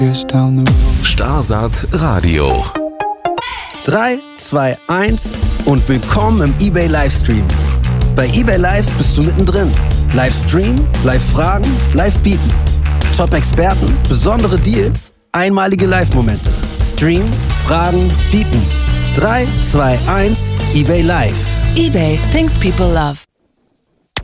Starsat Radio. 3, 2, 1 und willkommen im eBay Livestream. Bei eBay Live bist du mittendrin. Livestream, Live-Fragen, Live-Bieten. Top-Experten, besondere Deals, einmalige Live-Momente. Stream, Fragen, Bieten. 3, 2, 1, eBay Live. eBay, things people love.